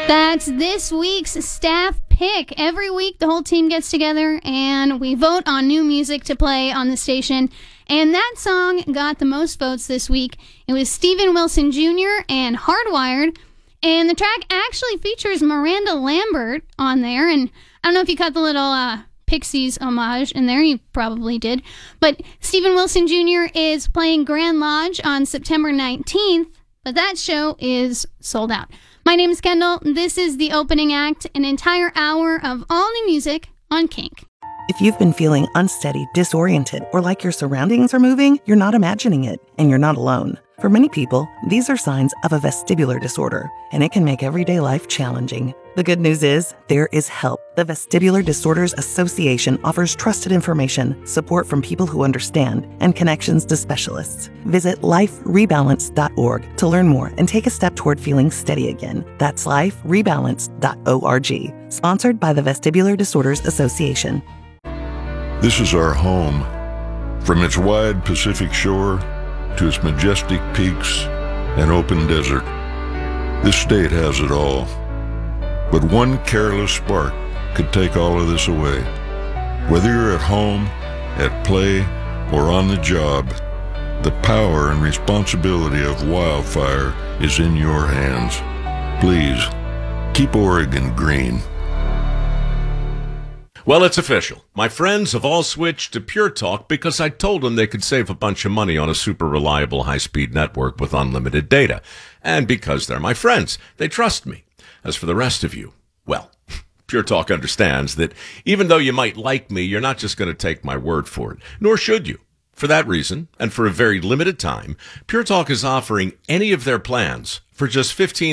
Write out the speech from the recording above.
That's this week's staff pick. Every week, the whole team gets together and we vote on new music to play on the station. And that song got the most votes this week. It was Steven Wilson Jr. and Hardwired. And the track actually features Miranda Lambert on there. And I don't know if you caught the little Pixies homage in there. You probably did. But Steven Wilson Jr. is playing Grand Lodge on September 19th. But that show is sold out. My name is Kendall. This is the opening act, an entire hour of all new music on Kink. If you've been feeling unsteady, disoriented, or like your surroundings are moving, you're not imagining it, and you're not alone. For many people, these are signs of a vestibular disorder, and it can make everyday life challenging. The good news is, there is help. The Vestibular Disorders Association offers trusted information, support from people who understand, and connections to specialists. Visit liferebalance.org to learn more and take a step toward feeling steady again. That's liferebalance.org. Sponsored by the Vestibular Disorders Association. This is our home. From its wide Pacific shore to its majestic peaks and open desert, this state has it all. But one careless spark could take all of this away. Whether you're at home, at play, or on the job, the power and responsibility of wildfire is in your hands. Please, keep Oregon green. Well, it's official. My friends have all switched to Pure Talk because I told them they could save a bunch of money on a super reliable high-speed network with unlimited data. And because they're my friends, they trust me. As for the rest of you, well, Pure Talk understands that even though you might like me, you're not just going to take my word for it, nor should you. For that reason, and for a very limited time, Pure Talk is offering any of their plans for just $15